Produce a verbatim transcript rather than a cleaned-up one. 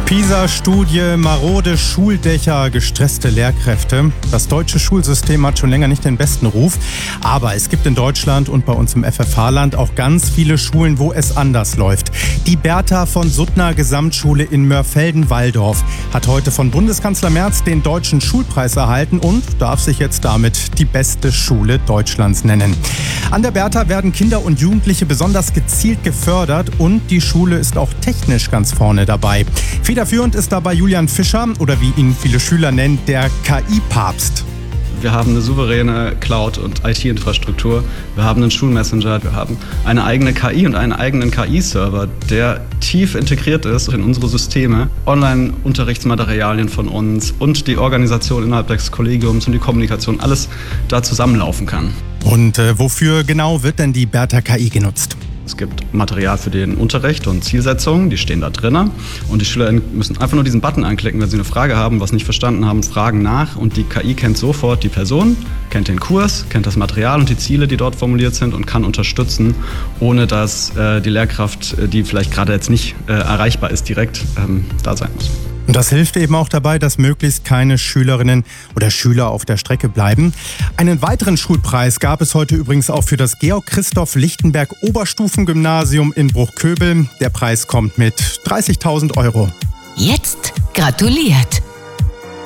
PISA-Studie, marode Schuldächer, gestresste Lehrkräfte. Das deutsche Schulsystem hat schon länger nicht den besten Ruf. Aber es gibt in Deutschland und bei uns im F F H-Land auch ganz viele Schulen, wo es anders läuft. Die Bertha von Suttner Gesamtschule in Mörfelden-Walldorf hat heute von Bundeskanzler Merz den Deutschen Schulpreis erhalten und darf sich jetzt damit die beste Schule Deutschlands nennen. An der Bertha werden Kinder und Jugendliche besonders gezielt gefördert und die Schule ist auch technisch ganz vorne dabei. Federführend ist dabei Julian Fischer oder wie ihn viele Schüler nennen, der K I-Papst. Wir haben eine souveräne Cloud- und I T-Infrastruktur. Wir haben einen Schulmessenger. Wir haben eine eigene K I und einen eigenen K I-Server, der tief integriert ist in unsere Systeme. Online-Unterrichtsmaterialien von uns und die Organisation innerhalb des Kollegiums und die Kommunikation, alles da zusammenlaufen kann. Und äh, wofür genau wird denn die Bertha K I genutzt? Es gibt Material für den Unterricht und Zielsetzungen, die stehen da drin. Und die Schüler müssen einfach nur diesen Button anklicken, wenn sie eine Frage haben, was nicht verstanden haben, fragen nach. Und die K I kennt sofort die Person, kennt den Kurs, kennt das Material und die Ziele, die dort formuliert sind und kann unterstützen, ohne dass äh, die Lehrkraft, die vielleicht gerade jetzt nicht äh, erreichbar ist, direkt ähm, da sein muss. Und das hilft eben auch dabei, dass möglichst keine Schülerinnen oder Schüler auf der Strecke bleiben. Einen weiteren Schulpreis gab es heute übrigens auch für das Georg-Christoph-Lichtenberg-Oberstufengymnasium in Bruchköbel. Der Preis kommt mit dreißigtausend Euro. Jetzt gratuliert